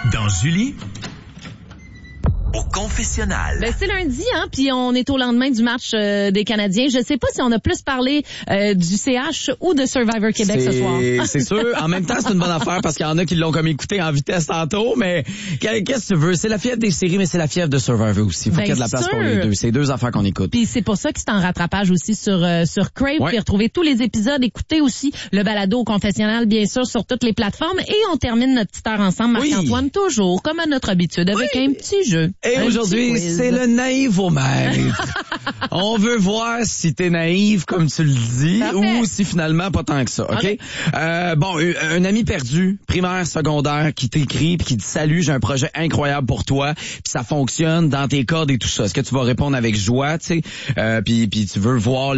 Dans Julie, au confessionnal. Ben, c'est lundi, hein, puis on est au lendemain du match des Canadiens. Je sais pas si on a plus parlé du CH ou de Survivor Québec ce soir. C'est sûr. En même temps, c'est une bonne affaire parce qu'il y en a qui l'ont comme écouté en vitesse tantôt, mais qu'est-ce que tu veux? C'est la fièvre des séries, mais c'est la fièvre de Survivor aussi. Faut qu'il y ait de la place pour les deux. C'est deux affaires qu'on écoute. Puis c'est pour ça que c'est en rattrapage aussi sur Crave. Vous pouvez retrouver tous les épisodes, écouter aussi le balado au confessionnal, bien sûr, sur toutes les plateformes. Et on termine notre petite heure ensemble, Marc-Antoine, toujours, comme à notre habitude, avec un petit jeu. Et aujourd'hui, c'est le naïvomètre. On veut voir si t'es naïve, comme tu le dis, ou si finalement pas tant que ça, OK? Bon, un ami perdu, primaire, secondaire, qui t'écrit puis qui dit « Salut, j'ai un projet incroyable pour toi, puis ça fonctionne dans tes cordes et tout ça. » Est-ce que tu vas répondre avec joie, tu sais, puis tu veux voir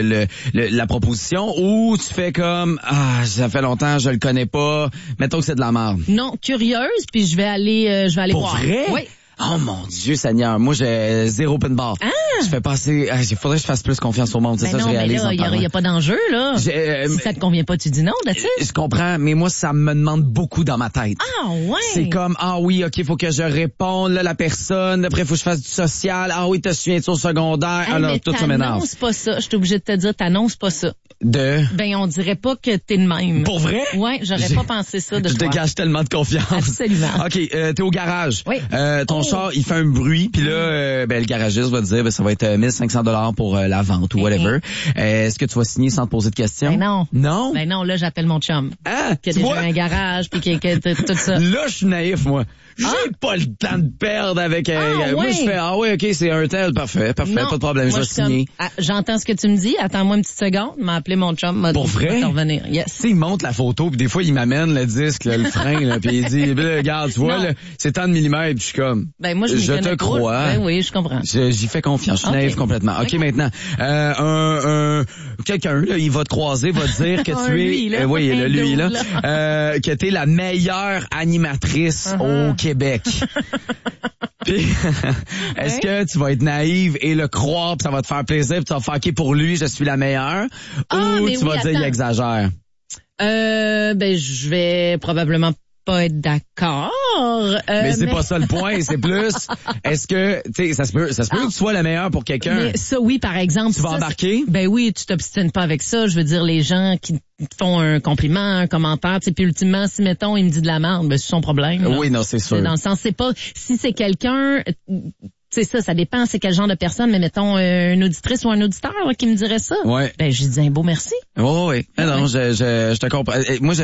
la proposition, ou tu fais comme « Ah, ça fait longtemps, je le connais pas, mettons que c'est de la merde. » Non, curieuse, puis je vais aller Pour voir. Vrai? Oui. Oh mon Dieu Seigneur, moi j'ai zéro open bar. Je fais passer, il faudrait que je fasse plus confiance au monde, c'est ça non, je réalise. Mais là, il y a pas d'enjeu là. Si ça te convient pas, tu dis non, that's it. Je comprends, mais moi ça me demande beaucoup dans ma tête. Ah ouais. C'est comme oui, OK, faut que je réponde là la personne, après faut que je fasse du social. Ah oui, te souviens-tu au secondaire? Alors tout ça m'énerve. T'annonces pas ça, je suis obligée de te dire, t'annonces pas ça. Ben on dirait pas que t'es de même. Pour vrai? Ouais, j'aurais pas pensé ça de toi. Je dégage tellement de confiance. Absolument. OK, t'es au garage. Oui. Ton char, il fait un bruit, puis là le garagiste va te dire ça va être 1500 $ pour la vente ou whatever. Est-ce que tu vas signer sans te poser de questions? Ben non. Non? Ben non, là j'appelle mon chum. Qui a déjà un garage puis qui tout ça. Là, je suis naïf moi. J'ai pas le temps de perdre avec moi je fais OK, c'est un tel, parfait, pas de problème, je vais signer. J'entends ce que tu me dis, attends-moi une petite seconde, m'a appelé mon chum, pour vrai? Revenir. Yes. Tu sais, il monte la photo, puis des fois il m'amène le disque, là, le frein, là, puis il dit regarde, tu vois là, c'est tant de millimètres, puis je suis comme ben moi je te crois. Ben oui, je comprends. J'y fais confiance, je suis naïf complètement. OK, maintenant quelqu'un là, il va te croiser, va te dire que tu es lui là, que tu es la meilleure animatrice au Québec. Puis, est-ce que tu vas être naïve et le croire, puis ça va te faire plaisir, puis tu vas faire OK pour lui, je suis la meilleure, ou tu vas dire il exagère? Ben je vais probablement pas être d'accord. Mais c'est pas ça le point, c'est plus est-ce que tu sais ça se peut que tu sois la meilleure pour quelqu'un. Mais ça oui, par exemple, tu vas embarquer? Ben oui, tu t'obstines pas avec ça, je veux dire les gens qui te font un compliment, un commentaire, tu sais, puis ultimement si mettons il me dit de la merde, ben c'est son problème. Là. Oui, non, c'est sûr. Dans le sens c'est pas si c'est quelqu'un c'est ça dépend c'est quel genre de personne, mais mettons une auditrice ou un auditeur là, qui me dirait ça. Ouais. Ben je dis un beau merci. Oui. Non, je te comprends. Moi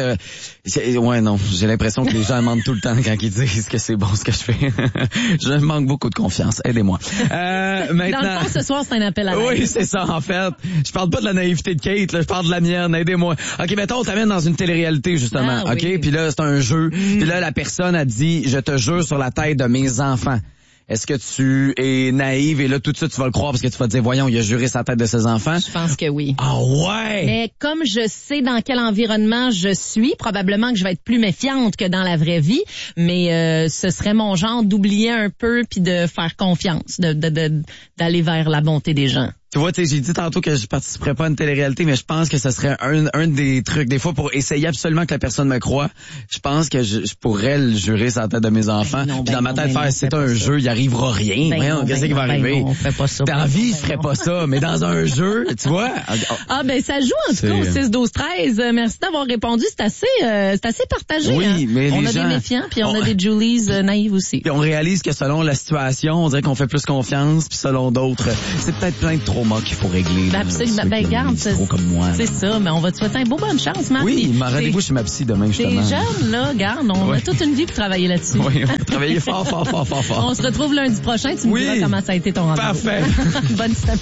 j'ai l'impression que les gens demandent tout le temps quand ils disent que c'est bon ce que je fais. Je manque beaucoup de confiance. Aidez-moi. Maintenant. Dans le fond, ce soir, c'est un appel à l'aide. Oui, c'est ça, en fait. Je parle pas de la naïveté de Kate, là, je parle de la mienne. Aidez-moi. OK, mettons, on t'amène dans une télé-réalité, justement. OK? Oui. Puis là, c'est un jeu. Puis là, la personne a dit, je te jure sur la tête de mes enfants. Est-ce que tu es naïve et là, tout de suite, tu vas le croire parce que tu vas te dire, voyons, il a juré sa tête de ses enfants? Je pense que oui. Ah ouais! Mais comme je sais dans quel environnement je suis, probablement que je vais être plus méfiante que dans la vraie vie, mais ce serait mon genre d'oublier un peu puis de faire confiance, d'aller vers la bonté des gens. Tu vois, j'ai dit tantôt que je participerais pas à une télé-réalité, mais je pense que ce serait un des trucs. Des fois, pour essayer absolument que la personne me croie, je pense que je pourrais le jurer sur la tête de mes enfants. Puis dans ma tête, c'est un jeu, il arrivera rien. Qu'est-ce qui va arriver? On fait pas ça. Dans la vie, je ferais pas ça, mais dans un jeu, tu vois. Ben ça joue en tout cas au 6-12-13. Merci d'avoir répondu. C'est assez partagé. Oui, hein? mais on les a gens, des méfiants, puis on a des Julies naïves aussi. Puis on réalise que selon la situation, on dirait qu'on fait plus confiance, puis selon d'autres, c'est peut-être plein de traumas qu'il faut régler. Absolument. Ben garde, c'est trop comme moi. C'est ça, mais on va te souhaiter une bonne chance, Marc. Oui, rendez-vous chez ma psy demain, justement. T'es jeune, là, garde, on a toute une vie pour travailler là-dessus. Oui, on va travailler fort. On se retrouve lundi prochain, tu me diras comment ça a été ton rendez-vous. Parfait. Bonne semaine.